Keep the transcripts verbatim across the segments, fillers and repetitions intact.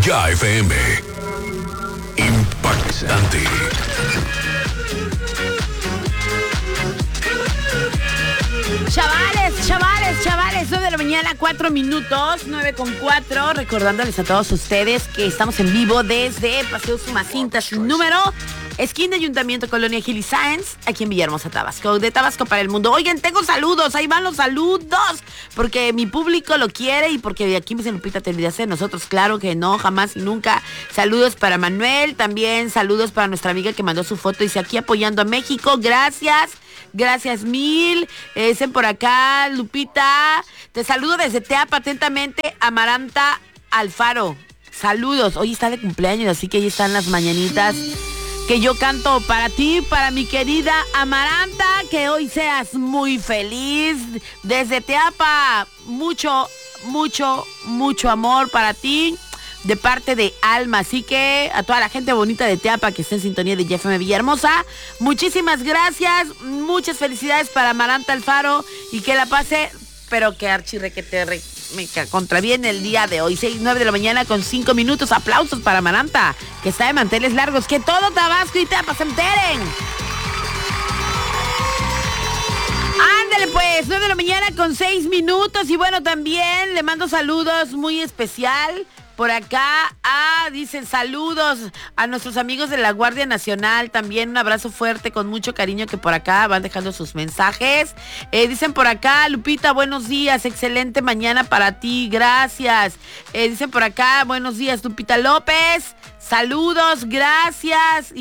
Ya F M. Impactante. Chavales, chavales, chavales, nueve de la mañana, cuatro minutos, nueve con cuatro, recordándoles a todos ustedes que estamos en vivo desde Paseo Sumacinta, sin número, esquina Ayuntamiento Colonia Gil y Sáenz, aquí en Villahermosa, Tabasco, de Tabasco para el mundo. Oigan, tengo saludos, ahí van los saludos, porque mi público lo quiere y porque aquí me dice Lupita, te olvidaste de nosotros, claro que no, jamás y nunca. Saludos para Manuel, también saludos para nuestra amiga que mandó su foto, dice aquí apoyando a México, gracias. Gracias mil, eh, dicen por acá, Lupita, te saludo desde Teapa, atentamente, Amaranta Alfaro, saludos, hoy está de cumpleaños, así que ahí están las mañanitas que yo canto para ti, para mi querida Amaranta, que hoy seas muy feliz, desde Teapa, mucho, mucho, mucho amor para ti, de parte de Alma, así que a toda la gente bonita de Teapa que está en sintonía de F M Villahermosa, muchísimas gracias, muchas felicidades para Amaranta Alfaro y que la pase, pero que archirre que te re, me contraviene el día de hoy, seis, nueve de la mañana con cinco minutos, aplausos para Amaranta, que está de manteles largos, que todo Tabasco y Teapa se enteren. Ándale pues, nueve de la mañana con seis minutos y bueno, también le mando saludos muy especial. Por acá, ah, dicen saludos a nuestros amigos de la Guardia Nacional, también un abrazo fuerte con mucho cariño que por acá van dejando sus mensajes. Eh, dicen por acá, Lupita, buenos días, excelente mañana para ti, gracias. Eh, dicen por acá, buenos días, Lupita López. Saludos, gracias.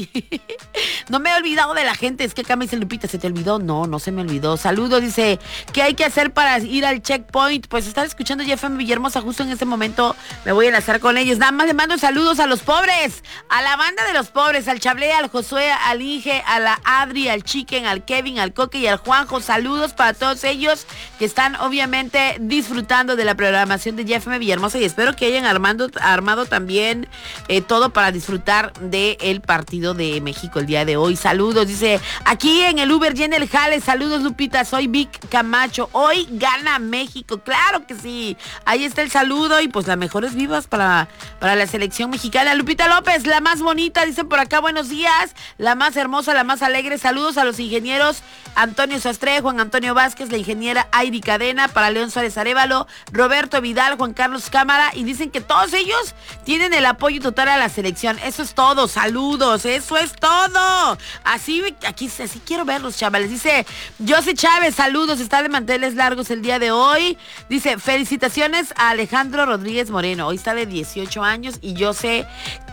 No me he olvidado de la gente, es que acá me dice Lupita, ¿se te olvidó? No, no se me olvidó. Saludos, dice, ¿qué hay que hacer para ir al checkpoint? Pues estar escuchando ya F M Villahermosa, justo en este momento me voy a enlazar con ellos. Nada más le mando saludos a los pobres, a la banda de los pobres, al Chablé, al Josué, al Inge, a la Adri, al Chicken, al Kevin, al Coque y al Juanjo. Saludos para todos ellos que están obviamente disfrutando de la programación de F M Villahermosa y espero que hayan armando, armado también eh, todo para disfrutar del partido de México el día de hoy. Saludos, dice, aquí en el Uber y en el Jale, saludos Lupita, soy Vic Camacho, hoy gana México, claro que sí, ahí está el saludo y pues las mejores vivas para, para la selección mexicana. Lupita López, la más bonita, dicen por acá, buenos días, la más hermosa, la más alegre, saludos a los ingenieros Antonio Sastre, Juan Antonio Vázquez, la ingeniera Airi Cadena, para León Suárez Arévalo, Roberto Vidal, Juan Carlos Cámara, y dicen que todos ellos tienen el apoyo total a la selección. Eso es todo, saludos, eso es todo. Así, aquí, así quiero verlos, chavales. Dice, José Chávez, saludos, está de manteles largos el día de hoy. Dice, felicitaciones a Alejandro Rodríguez Moreno, hoy está de dieciocho años, y José,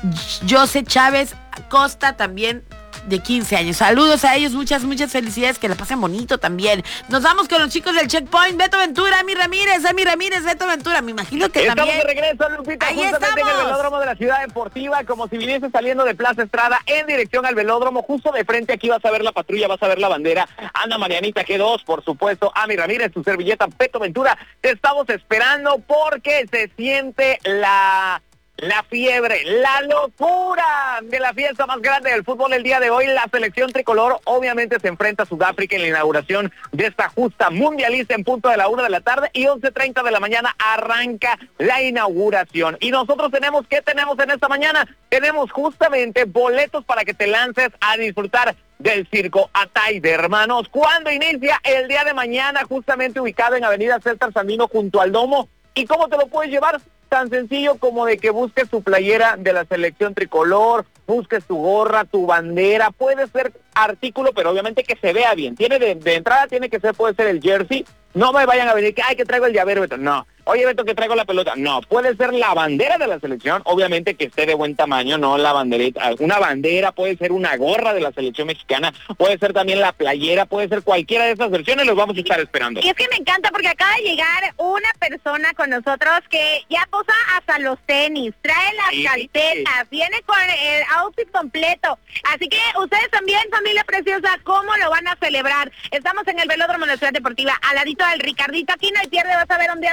José Chávez Costa también de quince años. Saludos a ellos, muchas, muchas felicidades, que la pasen bonito también. Nos vamos con los chicos del Checkpoint, Beto Ventura, Ami Ramírez, Ami Ramírez, Beto Ventura, me imagino que estamos también. Estamos de regreso, Lupita, ahí justamente estamos. en el velódromo de la Ciudad Deportiva, como si viniese saliendo de Plaza Estrada en dirección al velódromo, justo de frente aquí vas a ver la patrulla, vas a ver la bandera, Ana Marianita G dos, por supuesto, Ami Ramírez, su servilleta, Beto Ventura, te estamos esperando porque se siente la... La fiebre, la locura de la fiesta más grande del fútbol el día de hoy. La selección tricolor obviamente se enfrenta a Sudáfrica en la inauguración de esta justa mundialista en punto de la una de la tarde y once treinta de la mañana arranca la inauguración. Y nosotros tenemos, ¿qué tenemos en esta mañana? Tenemos justamente boletos para que te lances a disfrutar del circo Ataide, hermanos. ¿Cuándo inicia? El día de mañana, justamente ubicado en Avenida César Sandino junto al Domo. ¿Y cómo te lo puedes llevar? Tan sencillo como de que busques tu playera de la selección tricolor, busques tu gorra, tu bandera, puede ser artículo, pero obviamente que se vea bien. Tiene de, de entrada tiene que ser, puede ser el jersey. No me vayan a venir que, ay, que traigo el llavero, Beto. No. Oye, Beto, que traigo la pelota. No, puede ser la bandera de la selección, obviamente que esté de buen tamaño, no la banderita. Una bandera, puede ser una gorra de la selección mexicana, puede ser también la playera, puede ser cualquiera de esas versiones, los vamos a estar esperando. Y es que me encanta porque acaba de llegar una persona con nosotros que ya posa hasta los tenis, trae las sí, calcetas, sí. Viene con el outfit completo. Así que ustedes también, familia preciosa, ¿cómo lo van a celebrar? Estamos en el velódromo de la Ciudad Deportiva, al ladito del Ricardito. Aquí no hay pierde, vas a ver ondeando nuestro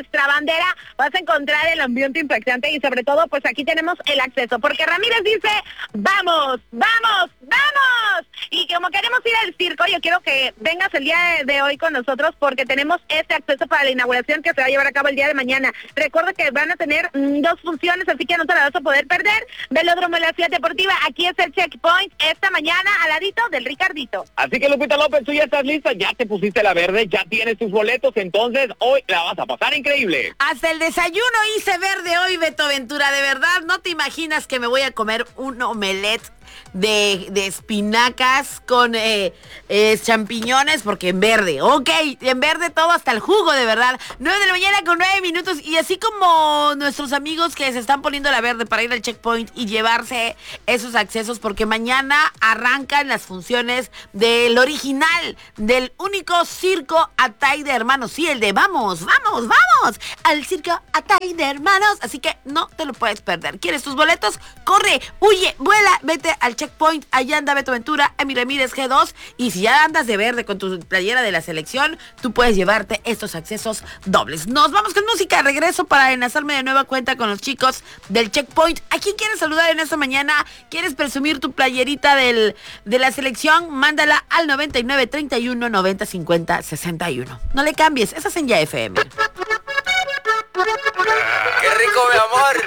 nuestra bandera, vas a encontrar el ambiente impactante y sobre todo, pues aquí tenemos el acceso, porque Ramírez dice, vamos, vamos, vamos. Y como queremos ir al circo, yo quiero que vengas el día de, de hoy con nosotros porque tenemos este acceso para la inauguración que se va a llevar a cabo el día de mañana. Recuerda que van a tener mm, dos funciones, así que no te la vas a poder perder. Velódromo de la Ciudad Deportiva, aquí es el checkpoint esta mañana al ladito del Ricardito. Así que Lupita López, tú ya estás lista, ya te pusiste la verde, ya tienes tus boletos, entonces hoy la vas a pasar increíble. Hasta el desayuno hice verde hoy, Beto Ventura, de verdad, no te imaginas que me voy a comer un omelette de, de espinacas con eh, eh, champiñones, porque en verde, ok, en verde todo hasta el jugo, de verdad. nueve de la mañana con nueve minutos, y así como nuestros amigos que se están poniendo la verde para ir al checkpoint y llevarse esos accesos, porque mañana arrancan las funciones del original, del único circo Atay de Hermanos, sí, el de vamos, vamos, vamos, al circo Atay de Hermanos, así que no te lo puedes perder. ¿Quieres tus boletos? Corre, huye, vuela, vete al checkpoint, allá anda Beto Ventura, Emi Ramírez G dos, y si ya andas de verde con tu playera de la selección, tú puedes llevarte estos accesos dobles. Nos vamos con música, regreso para enlazarme de nueva cuenta con los chicos del checkpoint. ¿A quién quieres saludar en esta mañana? ¿Quieres presumir tu playerita del, de la selección? Mándala al noventa y nueve, treinta y uno, noventa, cincuenta, sesenta y uno. No le cambies, esa es en Ya F M. ¡Qué rico, mi amor!